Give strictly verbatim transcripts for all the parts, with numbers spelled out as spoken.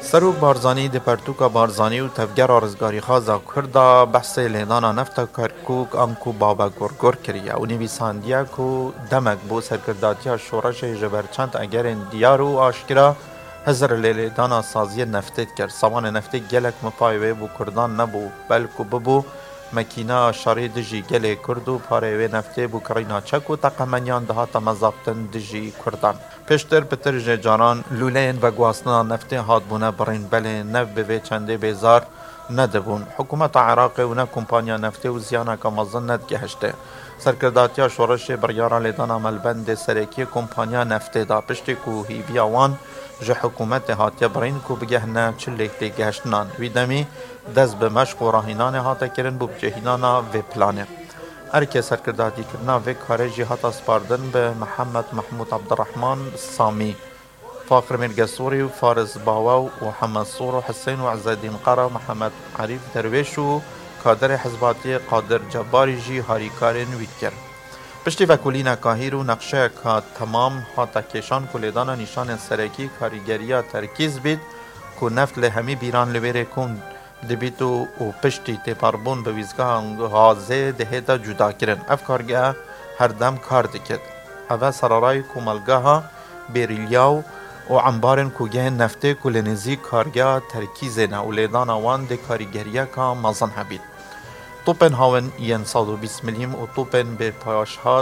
سروک بارزانی د پرتوکا بارزانی و تفگر آرزگاری خازا کردا بحث لیدانا نفتا کرکوک آنکو بابا گرگر کریه و نویساندیا کو دمک بو سرکرداتیا شورش جبرچند اگرین دیارو آشکرا هزر لیدانا سازی نفتید کرد. سامان نفتید گلک مپایوه بو کردان نبو بلکو ببو مکینا شاری دجی گلی کردو پاروه نفته بو کرینا چکو تقمنیان دهاتا مزابتن دجی کردان. پیشتر پتر جاران لولین و گواسنا نفته هاد بونه برین بله نف به چنده بیزار ندبون. حکومت عراق و نه کمپانیا نفته و زیانا کامازن ندگهشته. سرکرداتیا شورش بریارا لیدان عملبند سرکی کمپانیا نفته دا پشتی کو هیوی آوان جه حکومت هاتیا برین کو بگهنه چلیک دیگهشتنان ویدمی دست به مشق و راهینان هاتا کرن بو بجهینانا و پلانه. ارکه سرکرداتی کرنا و کارجی هاتا سپاردن به محمد محمود عبدالرحمن سامی، فاخر مرگسوری و فارز باوا و حمد صور و حسین و عزالدین قرا محمد عریف درویش و کادر حزباتی قادر جباری جی هاریکارن ویکر. پشتی وکولینا کاهیر و نقشه که تمام هاتا کشان کلیدانا نشان سرکی کاریگریا ترکیز بید که نفت لهمی بیران لویره کن دبیتو و پشتی تپاربون به ویزگاه غازه دهیتا جدا کرن. اف کارگاه هر دم کار دکد. اوه سرارای کمالگاه بیریلیاو و عمبارن که گه نفته کلنزی کارگاه ترکیزه نه و لیدان آوان ده کاریگریه که مازن هبید. توپن هاون ین صد و بیست میلیم و توپن به پایاش هات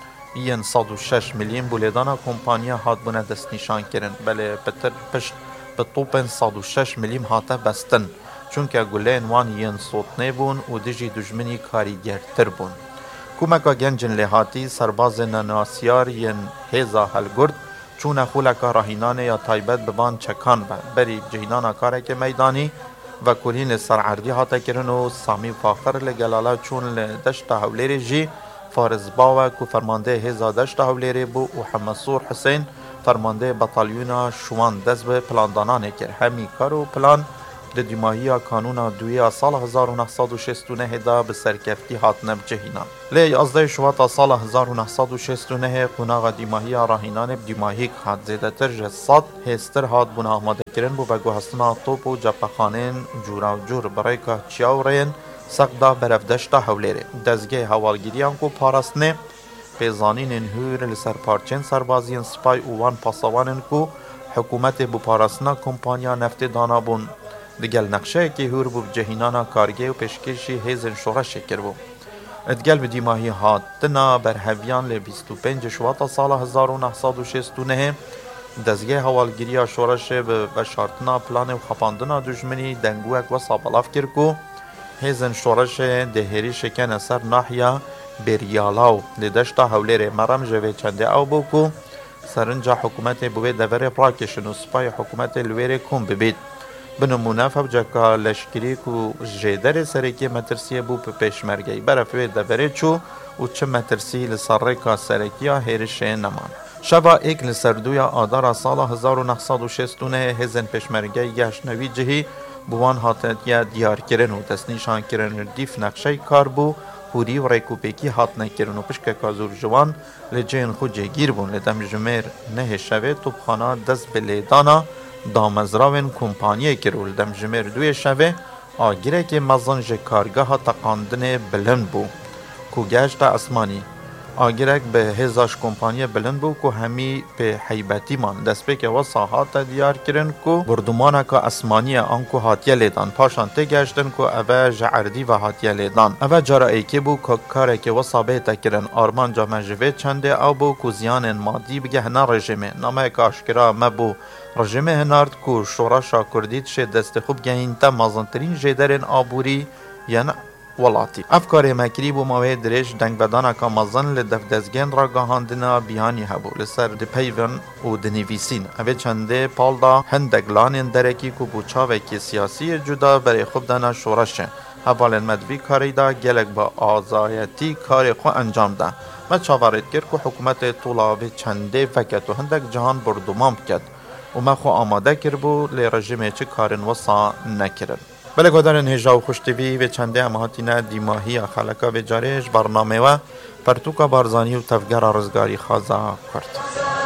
ین صد و شش میلیم بولیدانا کمپانیا هات بونه دست نشان کرن. بله پتر پشت به توپن صد و شش میلیم هاته بستن چونکه گلین وان ین صوت نبون و دیجی دجمنی کاریگرتر بون. کمکا گنجن لحاتی سرباز نناسیار ین هیزا هلگرد چون خولکا راهینان یا تایبت ببان چکان بند بری جهینانا کارک میدانی و کلین سرعردی هاتا کرن و سامی فاخر لگلالا چون لدشت حولیری جی فارز باوه که فرمانده هیزا دشت حولیری بو و حمصور حسین فرمانده بطالیونا شوان دست به پلاندانانه کر. همی کار و پلان د دیماهی کانون دوی سال هزار و نهصد و شصت و نه دا به سرکفتی هاتنه بجهینان. لی ازده شوات سال هزار و نهصد و شصت و نه قناغ دیماهی راهینان بدیماهی هات زیده تر جسد هستر هات بون آماده کرن بو بگو هستنا توپ و جپخانین جورا و جور برای که چیاورین سقدا برفدشتا حولیره. دزگه حوالگیریان کو پارستنه پیزانین هور لسر پارچین سربازین سپای اوان پاسوانن کو حکومت بو پارستنا کمپانیا نفت دانا بون دگل نقشه که هور بو جهینانا کارگه و پیشکشی هیزن شورش شکر بو. ادگل بدی ماهی هاتنا بر هفیان لی بیست و پنج شواط سال هزار و نهصد و شصت و نه دزگه حوالگیری شورش به بشارتنا پلان و خپاندنا دجمنی دنگوک و سابلاف کرکو هیزن شورش دهری شکن اثر ناحیا بریالاو لدشتا حولیر مرم جوه چنده او بوکو سرنجا حکومت بوی دوره پراکشن و سپای حکومت لویر کن ببید. بنمونه فبجاکا لشکری کو جیدر سرکی مترسی بو په پیشمرگی برفوی دوره چو و چه مترسی لسرکا سرکیا هیرشه نمان. شبا ایک لسردویا آدار سال هزار و نهصد و شصت و نه هزن پیشمرگی گشنوی جهی بوان هاتنیا دیار کرن و دستنیشان کرن دیف نقشه کار بو پوری و ریکوپیکی هاتنه کرن و پشک کازور جوان لجین خود جگیر بون لدم جمیر نه شوه توبخانه دست بلیدانا دامزراوین کمپانیه کرول دم جمیر دوی شوه آگیره که مزنج کارگاه تقاندن بلند بو کو گشت اسمانی آگیرک به هزاش کمپانیه بلند بو که همی به حیبتی من دست به که و ساحات دیار کرن که بردمانه که اسمانیه آنکو هاتیه لیدان پاشان تی گشتن که اوه جعردی و هاتیه لیدان اوه جارا ایکی بو که کاره که و ثابته کرن آرمان جا مجوه چنده او بو که زیان مادی بگه هنه رژیمه نامه که اشکرا مبو رژیمه هنارد که شوراشا کردید شه دست خوب گهین تا مازنترین جیدرین آبوری یعنی ولاتی. افکار مکری بو ماوی درش دنگ بدانا که مزن لدف دزگین را گاهاندنا بیانی هبو لسر دی پیون و دنیویسین اوه چنده پال دا هندگ لانین درکی که بو چاوه که سیاسی جدا برای خوب دانا شورشه حوالن مدوی کاری دا گلک با آزایتی کاری خو انجام ده ما چاورید کرد که حکومت طولابه چنده فکت و هندگ جهان بردومام کرد و ما خو آماده کرد بو لی رژیمه چه کارن وصا نکرن. بله گودارن هجا و خوشتوی و چنده امهاتینا دیماهی خلقا و جاریش برنامه و پرتوکا بارزانی و تفگر رزگاری خوازا کرد.